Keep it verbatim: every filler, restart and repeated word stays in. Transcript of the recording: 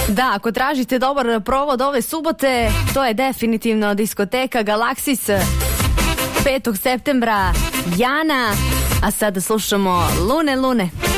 Da, ako tražite dobar provod ove subote, to je definitivno diskoteka Galaksis petog septembra, Jana, a sada slušamo Lune Lune.